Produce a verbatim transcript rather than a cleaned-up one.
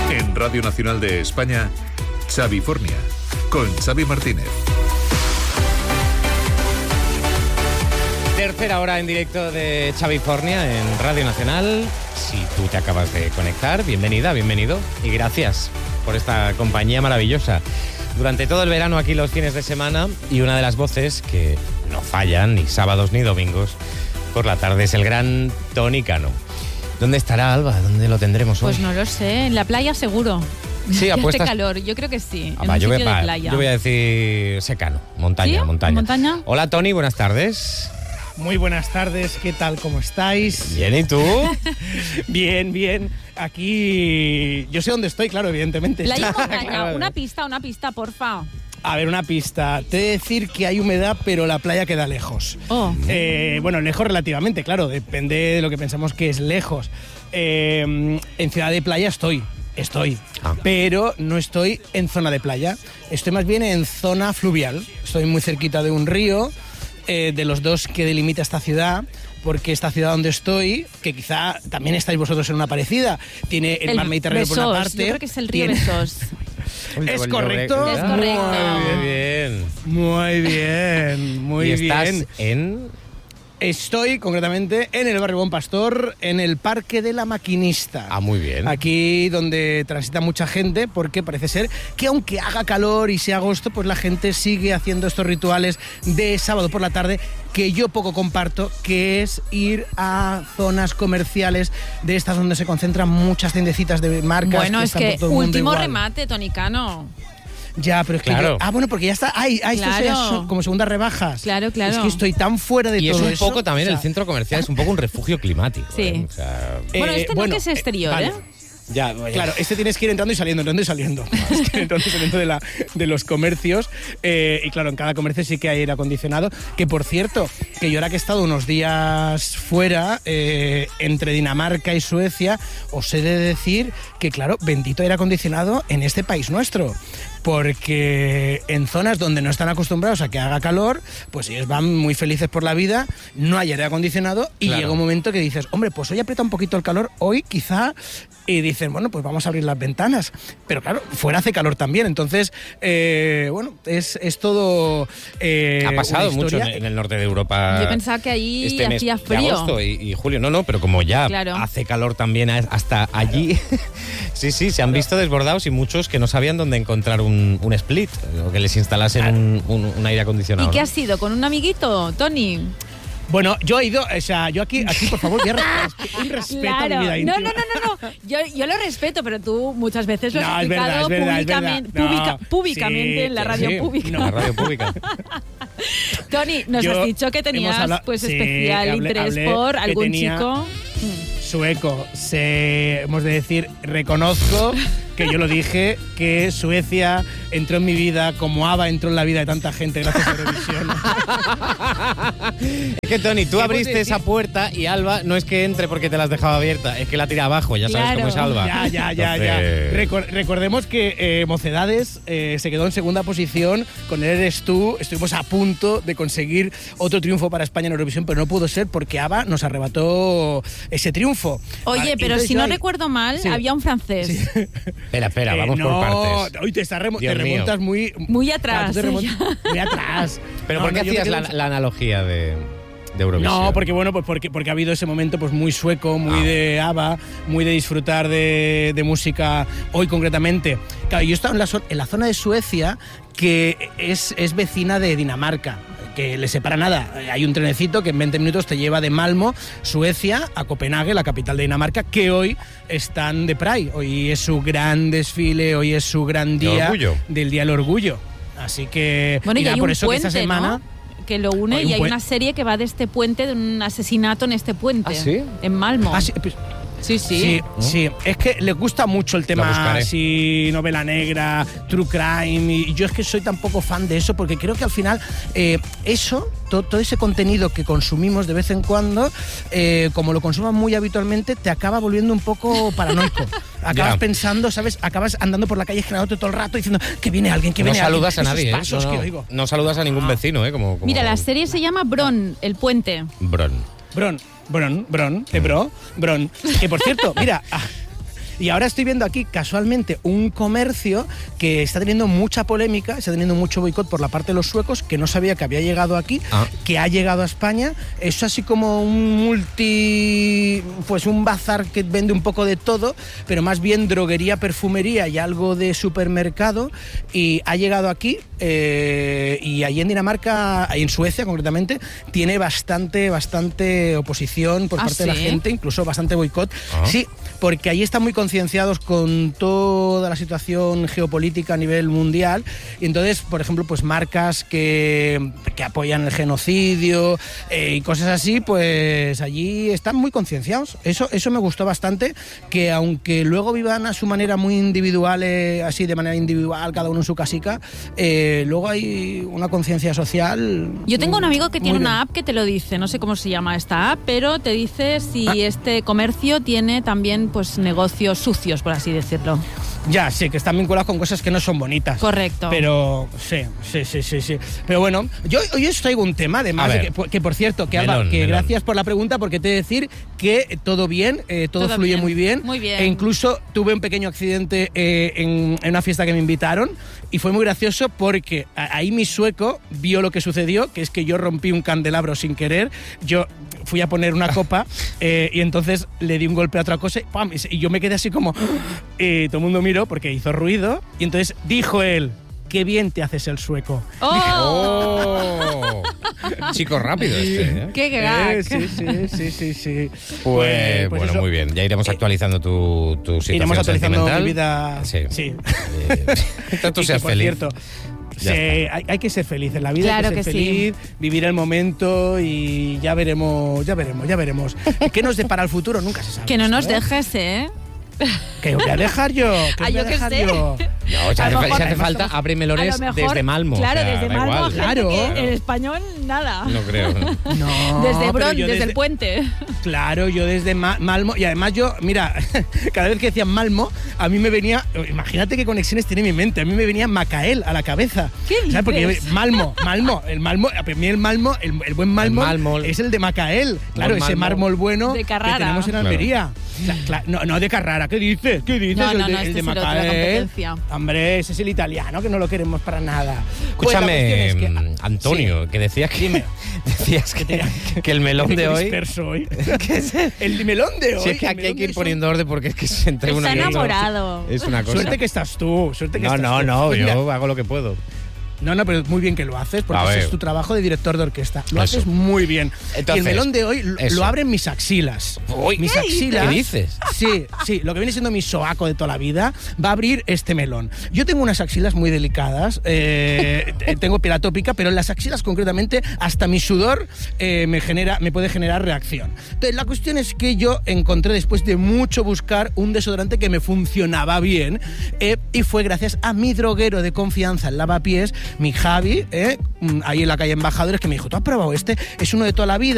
En Radio Nacional de España, Xavifornia, con Xavi Martínez. Tercera hora en directo de Xavifornia en Radio Nacional. Si tú te acabas de conectar, bienvenida, bienvenido y gracias por esta compañía maravillosa. Durante todo el verano aquí los fines de semana, y una de las voces que no fallan ni sábados ni domingos por la tarde es el gran Toni Cano. ¿Dónde estará, Alba? ¿Dónde lo tendremos hoy? Pues no lo sé, en la playa seguro. Sí, apuestas. Hace calor, yo creo que sí, Ah, en va, un yo, sitio voy, va, de playa. yo voy a decir secano, montaña, ¿Sí? montaña. ¿Montaña? Hola Toni, buenas tardes. Muy buenas tardes, ¿qué tal? ¿Cómo estáis? Bien, ¿y tú? Bien, bien. Aquí yo sé dónde estoy, claro, evidentemente. Playa y montaña, Claro. una pista, una pista, porfa. A ver, una pista. Te he de decir que hay humedad, pero la playa queda lejos. Oh. Eh, bueno, lejos relativamente, claro, depende de lo que pensamos que es lejos. Eh, en Ciudad de Playa estoy, estoy, Ah. pero no estoy en zona de playa. Estoy más bien en zona fluvial. Estoy muy cerquita de un río, eh, de los dos que delimita esta ciudad, porque esta ciudad donde estoy, que quizá también estáis vosotros en una parecida, tiene el, mar Mediterráneo por una Besós, parte. yo creo que es el río tiene- Besós. ¿Es correcto? Es correcto. Muy bien. Muy bien, muy ¿Y bien. estás en...? Estoy concretamente en el barrio Buen Pastor, en el Parque de la Maquinista. Ah, muy bien. Aquí donde transita mucha gente, porque parece ser que aunque haga calor y sea agosto, pues la gente sigue haciendo estos rituales de sábado por la tarde que yo poco comparto, que es ir a zonas comerciales de estas donde se concentran muchas tiendecitas de marcas. Bueno, que es están que por todo el mundo último igual. remate, Toni Cano. Ya, pero es que Claro. yo- ah, bueno, porque ya está. Ay, ay, esto Claro. ya son como segundas rebajas. Claro, claro. Es que estoy tan fuera de Y es todo un eso. poco también o sea, el centro comercial, es un poco un refugio climático. Sí. ¿eh? O sea, Bueno, eh, este no bueno, que es eh, exterior, vale. ¿eh? ya, ya. Claro, este tienes que ir entrando y saliendo, entrando y saliendo. Es que entrando y saliendo de, la, de los comercios. Eh, y claro, en cada comercio sí que hay aire acondicionado. Que por cierto, que yo ahora que he estado unos días fuera, eh, entre Dinamarca y Suecia, os he de decir que, claro, bendito aire acondicionado en este país nuestro. Porque en zonas donde no están acostumbrados a que haga calor, pues ellos van muy felices por la vida, no hay aire acondicionado y Claro. llega un momento que dices, hombre, pues hoy aprieta un poquito el calor, hoy quizá, y dicen, bueno, pues vamos a abrir las ventanas. Pero claro, fuera hace calor también, entonces, eh, bueno, es, es todo... eh, Ha pasado una mucho en, historia. en el norte de Europa. Yo pensaba que ahí este mes hacía de frío. agosto y, y julio. No, no, pero como ya Claro. hace calor también a- hasta allí. Sí, sí, se han visto desbordados y muchos que no sabían dónde encontrar un, un split o que les instalasen un, un- un aire acondicionado. ¿Y qué ¿no? has sido? ¿Con un amiguito, Toni? Bueno, yo he ido, o sea, yo aquí, aquí por favor, voy a respetar, un respeto a mi vida no, íntima. no, no, no, no. Yo, yo lo respeto, pero tú muchas veces lo has No, es verdad, explicado es verdad, es públicamente, verdad. No, pública- públicamente sí, en la sí, radio Sí, pública. La radio pública. Toni, nos Yo- has dicho que tenías hemos hablado- pues sí, especial hablé- interés hablé por que algún tenía- chico. Sueco, se, hemos de decir, reconozco que yo lo dije, que Suecia entró en mi vida como ABBA entró en la vida de tanta gente gracias a Eurovisión. Es que, Toni, tú ¿Qué abriste puedes decir? esa puerta y Alba no es que entre porque te la has dejado abierta, es que la tira abajo, ya sabes Claro. cómo es Alba. Ya, ya, ya, ya. Entonces- Recor- recordemos que eh, Mocedades eh, se quedó en segunda posición con el Eres Tú. Estuvimos a punto de conseguir otro triunfo para España en Eurovisión, pero no pudo ser porque ABBA nos arrebató ese triunfo. Oye, Vale, pero entonces si yo no ahí- recuerdo mal, Sí. había un francés. Sí. Espera, espera, Eh, vamos no, por partes. Hoy te, está remo- Dios te mío. remontas muy... Muy Ah, atrás. tú te remontas muy atrás. Pero No, ¿por qué no, yo me hacías quedo la, en- la analogía de, de Eurovisión? No, porque bueno, pues porque, porque ha habido ese momento pues muy sueco, muy Ah. de ABBA, muy de disfrutar de, de música hoy concretamente. Claro, yo he estado en la, zo- en la zona de Suecia que es, es vecina de Dinamarca, que le separa nada. Hay un trenecito que en veinte minutos te lleva de Malmo, Suecia, a Copenhague, la capital de Dinamarca, que hoy están de Pride. Hoy es su gran desfile, hoy es su gran De día orgullo. del Día del Orgullo. Así que Bueno, y nada, hay por un eso que puente, esta semana... ¿no? Que lo une Hay un y hay puen- una serie que va de este puente, de un asesinato en este puente. ¿Ah, sí? En Malmo. Ah, sí, pues, sí, sí. Sí, sí. Es que le gusta mucho el La tema buscaré. así, novela negra, true crime. Y yo es que soy tan poco fan de eso porque creo que al final eh, eso, to- todo ese contenido que consumimos de vez en cuando, eh, como lo consuman muy habitualmente, te acaba volviendo un poco paranoico. Acabas Ya. pensando, ¿sabes? Acabas andando por la calle generándote todo el rato diciendo que viene alguien, que No viene saludas a alguien. nadie, ¿eh? Esos pasos No, que no. oigo. No saludas a ningún vecino, ¿eh? Como, como- Mira, la serie se llama Bron, el puente. Bron. Bron, Bron, Bron, de Bro, Bron. Que por cierto, mira, ah, Y ahora estoy viendo aquí casualmente un comercio que está teniendo mucha polémica, está teniendo mucho boicot por la parte de los suecos, que no sabía que había llegado aquí, ah. que ha llegado a España. Es así como un multi, pues un bazar que vende un poco de todo, pero más bien droguería, perfumería y algo de supermercado, y ha llegado aquí eh, y allí en Dinamarca, ahí en Suecia concretamente, tiene bastante, bastante oposición por ¿Ah, parte de la sí? gente, incluso bastante boicot. Ah. Sí, porque allí están muy concienciados con toda la situación geopolítica a nivel mundial, y entonces, por ejemplo, pues marcas que, que apoyan el genocidio eh, y cosas así, pues allí están muy concienciados. Eso, eso me gustó bastante, que aunque luego vivan a su manera muy individual, eh, así de manera individual, cada uno en su casica, eh, luego hay una conciencia social. Yo tengo un amigo que tiene muy una bien. app que te lo dice, no sé cómo se llama esta app, pero te dice si Ah. este comercio tiene también pues negocios sucios, por así decirlo. Ya, sí, que están vinculados con cosas que no son bonitas. Correcto. Pero sí, sí, sí, sí, sí. Pero bueno, yo hoy os traigo un tema, además, A de ver. que, que por cierto, que, Alba, Melón, que melón. gracias por la pregunta, porque te he de decir que todo bien, eh, todo, Todo fluye bien, muy bien. muy bien. E incluso tuve un pequeño accidente eh, en, en una fiesta que me invitaron, y fue muy gracioso porque a- ahí mi sueco vio lo que sucedió, que es que yo rompí un candelabro sin querer. Yo fui a poner una copa eh, y entonces le di un golpe a otra cosa y, ¡pam! y se- y yo me quedé así como... Y todo el mundo miró porque hizo ruido, y entonces dijo él: qué bien te haces el sueco. ¡Oh! ¡Oh! Chico rápido este, ¿eh? ¡Qué gag! Eh, sí, sí, sí, sí, sí. Pues, Pues bueno, eso. muy bien. Ya iremos actualizando tu, tu situación Iremos actualizando sentimental. mi vida. Sí. Sí. Eh, tú Y seas que, por feliz. cierto, Ya sí, hay, hay que ser feliz en la vida, Claro hay que que ser sí. feliz, vivir el momento, y ya veremos, ya veremos, ya veremos. ¿Qué nos depara el futuro? Nunca se sabe. Que no nos esto, ¿eh? dejes, ¿eh? ¿Qué voy a dejar yo? ¿Qué Ah, voy a yo qué dejar sé. yo? No, si A hace, lo fa- si mejor- hace falta, abre A melones lo mejor, desde Malmo. Claro, o sea, desde da Malmo, igual. gente Claro. que en español nada. No creo. No, desde pero Bron, yo desde, el puente. Claro, yo desde Ma- Malmo, y además yo, mira, cada vez que decían Malmo, a mí me venía, imagínate qué conexiones tiene mi mente, a mí me venía Macael a la cabeza. ¿Qué ¿Sabes? Porque dices? yo- Malmo, Malmo, el Malmo, a mí el Malmo, el, el buen Malmo, El mármol. es el de Macael, claro, Buen ese mármol. mármol bueno De que Carrara. tenemos en Claro. Almería. Cla- cla- no, no, de Carrara, ¿qué dices? ¿Qué dices? No, el no, de, no, el este de es el otro, de Macael. competencia. Hombre, ese es el italiano, que no lo queremos para nada. Pues la Escúchame, cuestión es que- mm, Antonio, Sí. que decías que, Dime. decías que, que el melón Qué de hoy... disperso hoy. El melón de hoy. Si es que el aquí hay melón que de ir hoy poniendo orden porque es que se entre Está uno y otro. enamorado. Es una cosa. Suerte que estás tú, suerte que No, estás no, tú. no, Pues yo mira, hago lo que puedo. No, no, pero muy bien que lo haces, porque A ese ver. es tu trabajo de director de orquesta. Lo Eso. haces muy bien. Entonces, y el melón de hoy lo, eso. lo abren mis axilas. Uy, mis ¿qué axilas. ¿Qué dices? Sí, sí, lo que viene siendo mi sobaco de toda la vida va a abrir este melón. Yo tengo unas axilas muy delicadas, eh, tengo piel atópica, pero en las axilas concretamente hasta mi sudor eh, me genera, me puede generar reacción. Entonces la cuestión es que yo encontré, después de mucho buscar, un desodorante que me funcionaba bien, eh, y fue gracias a mi droguero de confianza en Lavapiés, mi Javi, eh, ahí en la calle Embajadores, que me dijo: ¿tú has probado este? Es uno de toda la vida.